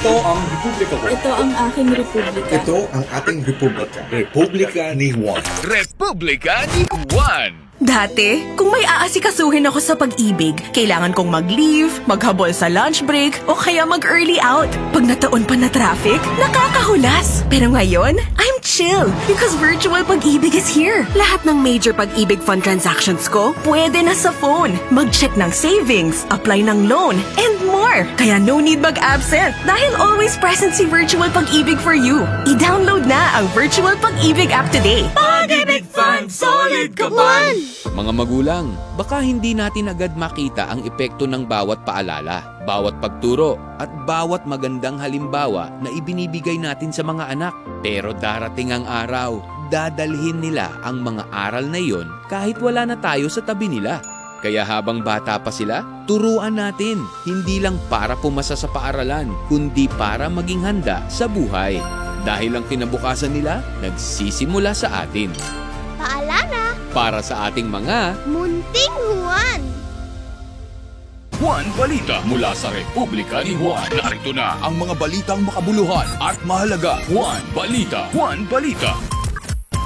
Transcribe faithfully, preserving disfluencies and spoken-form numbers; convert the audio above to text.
Ito ang Republika ko. Ito ang aking republika. Ito ang ating Republika. Republika ni Juan. Republika ni Juan. Dati, kung may aasikasuhin ako sa pag-ibig, kailangan kong mag-leave, maghabol sa lunch break, o kaya mag-early out. Pag nataon pa na traffic, nakakahulas. Pero ngayon, I'm chill because virtual pag-ibig is here. Lahat ng major pag-ibig fund transactions ko, pwede na sa phone. Mag-check ng savings, apply ng loan, and more. Kaya no need mag-absent dahil always present si Virtual Pag-ibig for you. I-download na ang Virtual Pag-ibig app today. Pag-ibig Fund, solid ka pa! Mga magulang, baka hindi natin agad makita ang epekto ng bawat paalala, bawat pagturo, at bawat magandang halimbawa na ibinibigay natin sa mga anak. Pero darating ang araw, dadalhin nila ang mga aral na iyon kahit wala na tayo sa tabi nila. Kaya habang bata pa sila, turuan natin, hindi lang para pumasa sa paaralan, kundi para maging handa sa buhay. Dahil ang kinabukasan nila, nagsisimula sa atin. Paalala, Para sa ating mga Munting Juan. Juan Balita mula sa Republika ni Juan. Narito na ang mga balitang makabuluhan at mahalaga. Juan Balita. Juan Balita.